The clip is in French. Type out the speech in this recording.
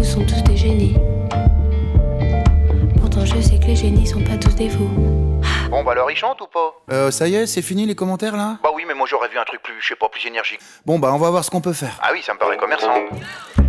fous sont tous des génies. Pourtant je sais que les génies sont pas tous des fous. Bon bah alors il chante ou pas? Ça y est, c'est fini les commentaires là? Bah oui mais moi j'aurais vu un truc plus, je sais pas, plus énergique. Bon bah on va voir ce qu'on peut faire. Ah oui ça me paraît commerçant.